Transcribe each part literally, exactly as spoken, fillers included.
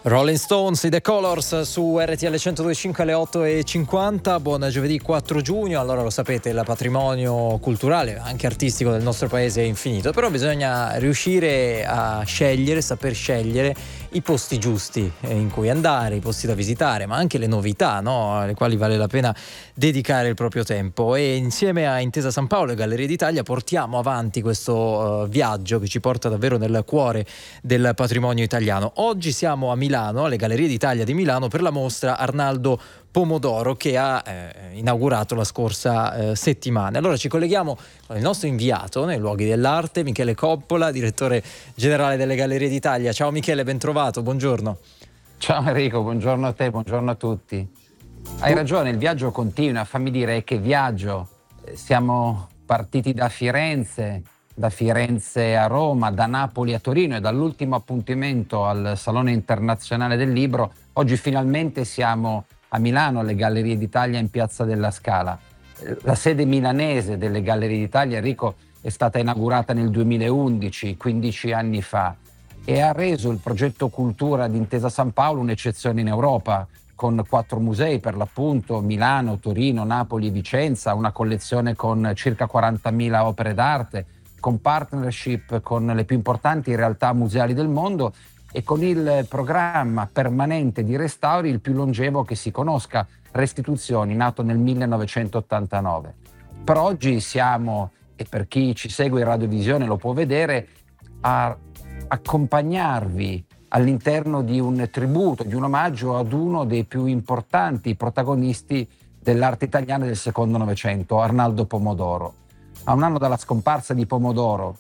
Rolling Stones, i The Colors su R T L centodue e cinque alle otto e cinquanta. Buon giovedì quattro giugno. Allora, lo sapete, il patrimonio culturale, anche artistico del nostro paese è infinito, però bisogna riuscire a scegliere, saper scegliere i posti giusti in cui andare, i posti da visitare, ma anche le novità, no? Alle quali vale la pena dedicare il proprio tempo. E insieme a Intesa San Paolo e Gallerie d'Italia portiamo avanti questo uh, viaggio che ci porta davvero nel cuore del patrimonio italiano. Oggi siamo a Milano, alle Gallerie d'Italia di Milano, per la mostra Arnaldo Pomodoro, che ha eh, inaugurato la scorsa eh, settimana. Allora ci colleghiamo con il nostro inviato nei luoghi dell'arte, Michele Coppola, direttore generale delle Gallerie d'Italia. Ciao Michele, ben trovato, buongiorno. Ciao Enrico, buongiorno a te, buongiorno a tutti. Hai ragione, il viaggio continua, fammi dire che viaggio. Siamo partiti da Firenze, da Firenze a Roma, da Napoli a Torino e dall'ultimo appuntamento al Salone Internazionale del Libro. Oggi finalmente siamo a Milano, alle Gallerie d'Italia in Piazza della Scala. La sede milanese delle Gallerie d'Italia, Enrico, è stata inaugurata nel duemilaundici, quindici anni fa, e ha reso il progetto cultura di Intesa San Paolo un'eccezione in Europa, con quattro musei per l'appunto: Milano, Torino, Napoli e Vicenza, una collezione con circa quarantamila opere d'arte, con partnership con le più importanti realtà museali del mondo e con il programma permanente di restauri il più longevo che si conosca, Restituzioni, nato nel millenovecentottantanove. Per oggi siamo, e per chi ci segue in radiovisione lo può vedere, a accompagnarvi all'interno di un tributo, di un omaggio ad uno dei più importanti protagonisti dell'arte italiana del secondo Novecento, Arnaldo Pomodoro. A un anno dalla scomparsa di Pomodoro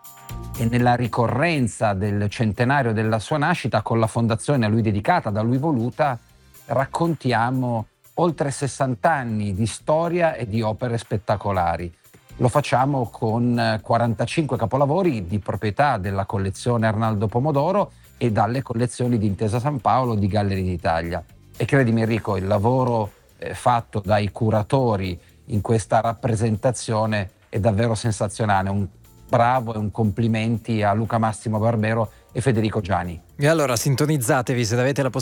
e nella ricorrenza del centenario della sua nascita, con la fondazione a lui dedicata, da lui voluta, raccontiamo oltre sessanta anni di storia e di opere spettacolari. Lo facciamo con quarantacinque capolavori di proprietà della collezione Arnaldo Pomodoro e dalle collezioni di Intesa San Paolo di Gallerie d'Italia. E credimi Enrico, il lavoro eh, fatto dai curatori in questa rappresentazione è davvero sensazionale. Un bravo e un complimenti a Luca Massimo Barbero e Federico Giani. E allora sintonizzatevi se avete la possibilità